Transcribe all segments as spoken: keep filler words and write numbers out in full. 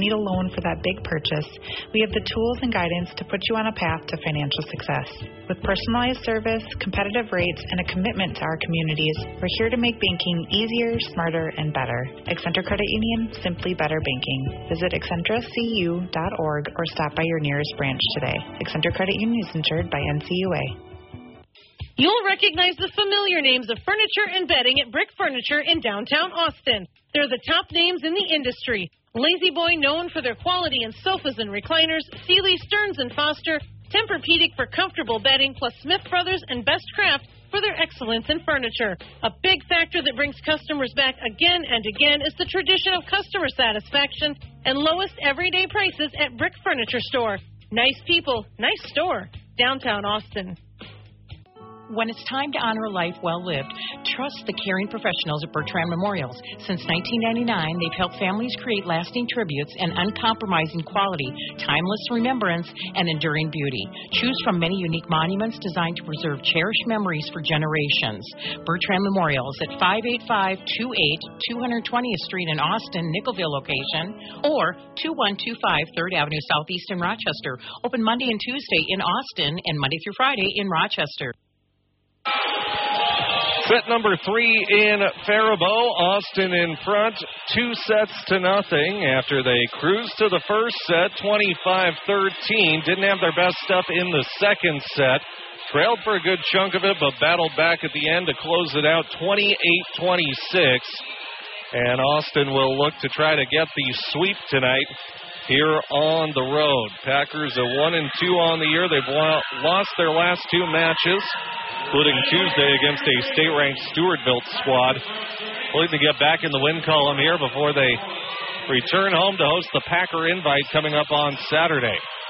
need a loan for that big purchase, we have the tools and guidance to put you on a path to financial success. With personalized service, competitive rates, and a commitment to our communities, we're here to make banking easier, smarter, and better. Accenture Credit Union, simply better banking. Visit accentra c u dot org or stop by your nearest branch today. Accenture Credit Union is insured by N C U A. You'll recognize the familiar names of furniture and bedding at Brick Furniture in downtown Austin. They're the top names in the industry. Lazy Boy, known for their quality in sofas and recliners, Sealy, Stearns and Foster, Tempur-Pedic for comfortable bedding, plus Smith Brothers and Best Craft for their excellence in furniture. A big factor that brings customers back again and again is the tradition of customer satisfaction and lowest everyday prices at Brick Furniture Store. Nice people, nice store, downtown Austin. When it's time to honor a life well lived, trust the caring professionals at Bertrand Memorials. Since nineteen ninety-nine, they've helped families create lasting tributes and uncompromising quality, timeless remembrance, and enduring beauty. Choose from many unique monuments designed to preserve cherished memories for generations. Bertrand Memorials at five eight five two eight two hundred twentieth Street in Austin, Nickelville location, or two one two five third Avenue Southeast in Rochester. Open Monday and Tuesday in Austin and Monday through Friday in Rochester. Set number three in Faribault. Austin in front, two sets to nothing after they cruised to the first set, twenty-five thirteen. Didn't have their best stuff in the second set. Trailed for a good chunk of it, but battled back at the end to close it out, twenty-eight twenty-six. And Austin will look to try to get the sweep tonight here on the road. Packers are one and two on the year. They've lost their last two matches, including Tuesday against a state-ranked Stewartville squad. Looking to get back in the win column here before they return home to host the Packer Invite coming up on Saturday.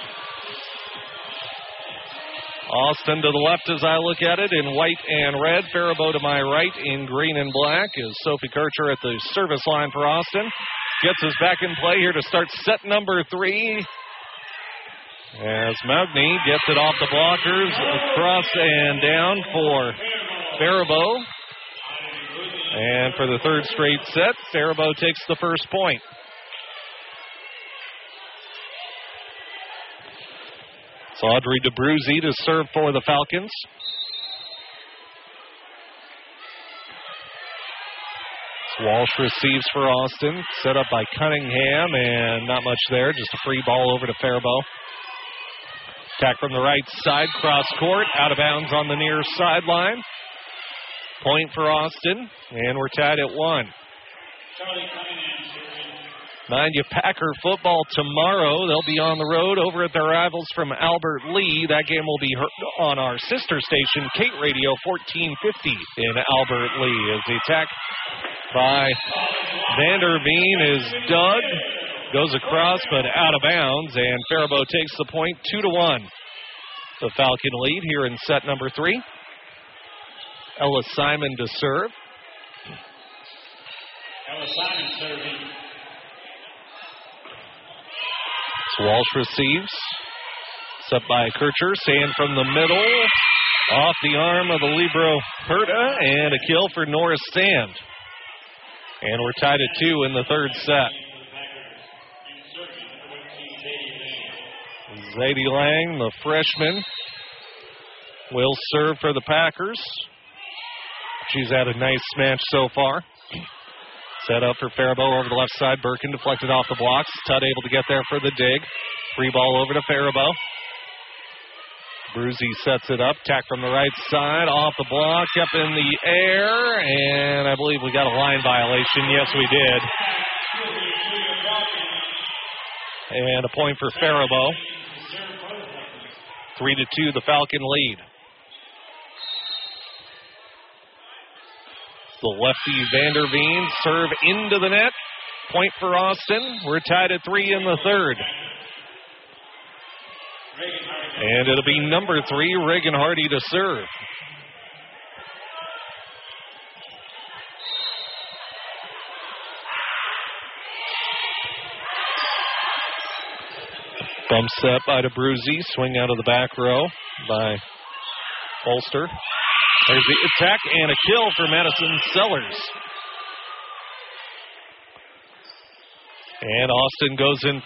Austin to the left as I look at it in white and red. Faribault to my right in green and black is Sophie Kircher at the service line for Austin. Gets us back in play here to start set number three. As Magny gets it off the blockers, across and down for Faribault. And for the third straight set, Faribault takes the first point. It's Audrey DeBruzzi to serve for the Falcons. Walsh receives for Austin, set up by Cunningham, and not much there, just a free ball over to Faribault. Attack from the right side, cross court, out of bounds on the near sideline. Point for Austin, and we're tied at one. Mind you, Packer football tomorrow. They'll be on the road over at their rivals from Albert Lee. That game will be heard on our sister station, Kate Radio fourteen fifty in Albert Lee. As the attack by Vanderveen is dug, goes across but out of bounds, and Faribault takes the point, two to one. The Falcon lead here in set number three. Ella Simon to serve. Ella Simon serving. Walsh receives. Set by Kircher. Sand from the middle. Off the arm of the libero Herta. And a kill for Norris Sand. And we're tied at two in the third set. Zadie Lang, the freshman, will serve for the Packers. She's had a nice match so far. Set up for Faribault over the left side. Birkin deflected off the blocks. Tutt able to get there for the dig. Free ball over to Faribault. Bruzy sets it up. Tack from the right side. Off the block. Up in the air. And I believe we got a line violation. Yes, we did. And a point for Faribault. Three to two, the Falcon lead. The lefty Vanderveen serve into the net. Point for Austin. We're tied at three in the third. And it'll be number three, Reagan Hardy to serve. Bump set by DeBruzzi. Swing out of the back row by Bolster. There's the attack and a kill for Madison Sellers. And Austin goes in